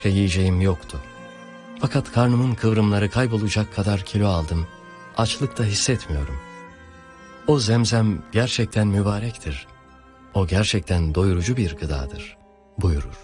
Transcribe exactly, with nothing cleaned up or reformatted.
yiyeceğim yoktu. Fakat karnımın kıvrımları kaybolacak kadar kilo aldım. Açlık da hissetmiyorum. O zemzem gerçekten mübarektir. O gerçekten doyurucu bir gıdadır buyurur.